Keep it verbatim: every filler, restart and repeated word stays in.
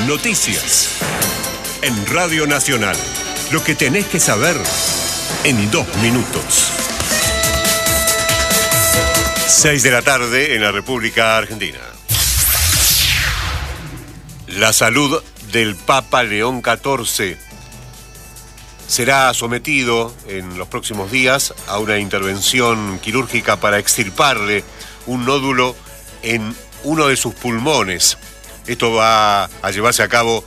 Noticias. En Radio Nacional. Lo que tenés que saber en dos minutos. Seis de la tarde en la República Argentina. La salud del Papa León catorce será sometido en los próximos días a una intervención quirúrgica para extirparle un nódulo en uno de sus pulmones. Esto va a llevarse a cabo